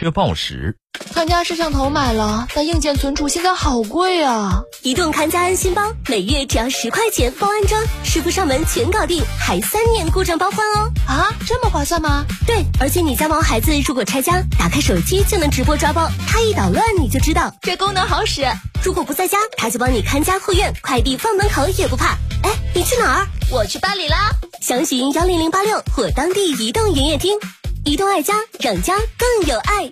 缺报时。 看家摄像头买了，但硬件存储现在好贵啊！ 移动看家安心包，每月只要10块钱包安装，师傅上门全搞定，还3年故障包换哦！ 啊，这么划算吗？ 对，而且你家毛孩子如果拆家，打开手机就能直播抓包，他一捣乱你就知道， 这功能好使。 如果不在家，他就帮你看家护院，快递放门口也不怕。哎，你去哪儿？ 我去办理啦！ 详询10086或当地移动营业厅。移动爱家，让家更有爱。